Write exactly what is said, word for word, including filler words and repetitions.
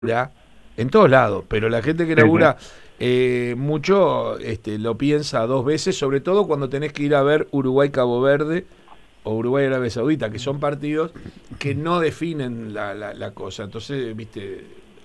en todos lados, pero la gente que Sí, sí. labura eh, mucho este, lo piensa dos veces, sobre todo cuando tenés que ir a ver Uruguay-Cabo Verde o Uruguay-Arabia Saudita, que son partidos que no definen la, la, la cosa. Entonces, viste,